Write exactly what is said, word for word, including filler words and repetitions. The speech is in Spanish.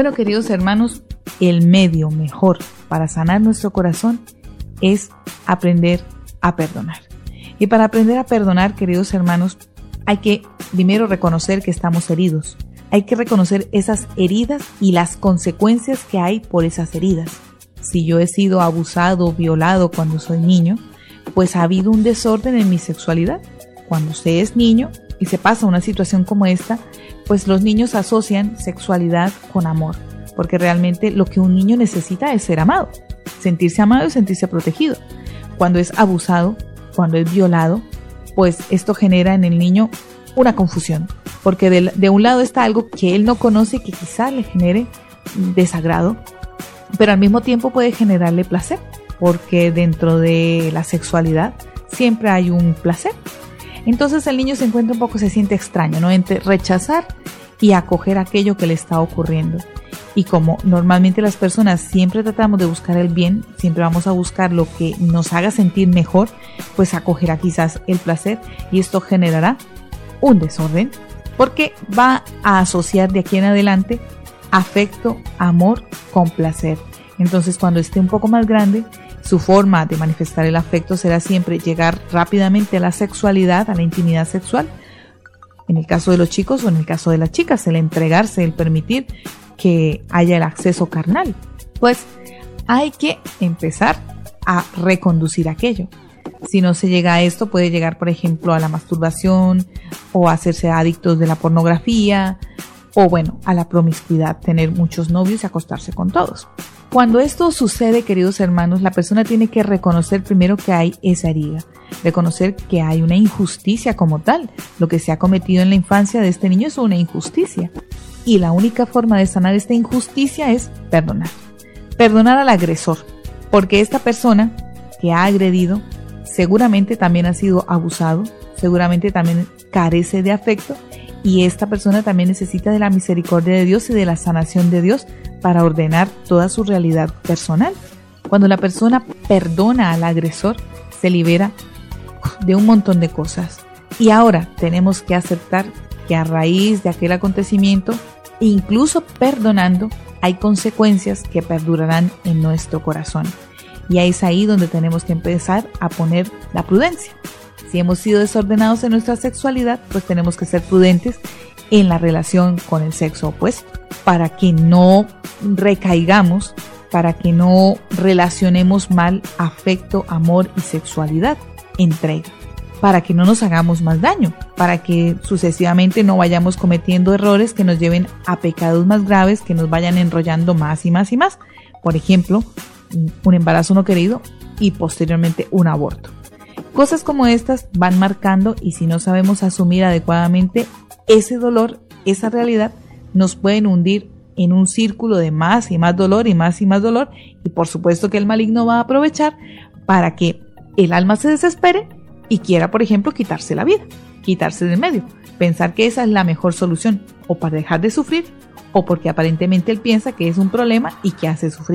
Bueno, queridos hermanos, el medio mejor para sanar nuestro corazón es aprender a perdonar. Y para aprender a perdonar, queridos hermanos, hay que primero reconocer que estamos heridos. Hay que reconocer esas heridas y las consecuencias que hay por esas heridas. Si yo he sido abusado o violado cuando soy niño, pues ha habido un desorden en mi sexualidad. Cuando usted es niño y se pasa una situación como esta, pues los niños asocian sexualidad con amor, porque realmente lo que un niño necesita es ser amado, sentirse amado y sentirse protegido. Cuando es abusado, cuando es violado, pues esto genera en el niño una confusión, porque de, de un lado está algo que él no conoce y que quizá le genere desagrado, pero al mismo tiempo puede generarle placer, porque dentro de la sexualidad siempre hay un placer. Entonces el niño se encuentra un poco, se siente extraño, ¿no? Entre rechazar y acoger aquello que le está ocurriendo. Y como normalmente las personas siempre tratamos de buscar el bien, siempre vamos a buscar lo que nos haga sentir mejor, pues acogerá quizás el placer y esto generará un desorden, porque va a asociar de aquí en adelante afecto, amor con placer. Entonces cuando esté un poco más grande, su forma de manifestar el afecto será siempre llegar rápidamente a la sexualidad, a la intimidad sexual. En el caso de los chicos o en el caso de las chicas, el entregarse, el permitir que haya el acceso carnal. Pues hay que empezar a reconducir aquello. Si no se llega a esto, puede llegar, por ejemplo, a la masturbación o a hacerse adictos de la pornografía o, bueno, a la promiscuidad, tener muchos novios y acostarse con todos. Cuando esto sucede, queridos hermanos, la persona tiene que reconocer primero que hay esa herida, reconocer que hay una injusticia como tal. Lo que se ha cometido en la infancia de este niño es una injusticia. Y la única forma de sanar esta injusticia es perdonar. Perdonar al agresor, porque esta persona que ha agredido seguramente también ha sido abusado, seguramente también carece de afecto y esta persona también necesita de la misericordia de Dios y de la sanación de Dios para ordenar toda su realidad personal. Cuando la persona perdona al agresor, se libera de un montón de cosas. Y ahora tenemos que aceptar que a raíz de aquel acontecimiento, incluso perdonando, hay consecuencias que perdurarán en nuestro corazón. Y es ahí donde tenemos que empezar a poner la prudencia. Si hemos sido desordenados en nuestra sexualidad, pues tenemos que ser prudentes en la relación con el sexo opuesto, para que no recaigamos, para que no relacionemos mal afecto, amor y sexualidad, entrega, para que no nos hagamos más daño, para que sucesivamente no vayamos cometiendo errores que nos lleven a pecados más graves, que nos vayan enrollando más y más y más. Por ejemplo, un embarazo no querido y posteriormente un aborto. Cosas como estas van marcando y si no sabemos asumir adecuadamente ese dolor, esa realidad, nos pueden hundir en un círculo de más y más dolor y más y más dolor y por supuesto que el maligno va a aprovechar para que el alma se desespere y quiera, por ejemplo, quitarse la vida, quitarse del medio, pensar que esa es la mejor solución o para dejar de sufrir o porque aparentemente él piensa que es un problema y que hace sufrir.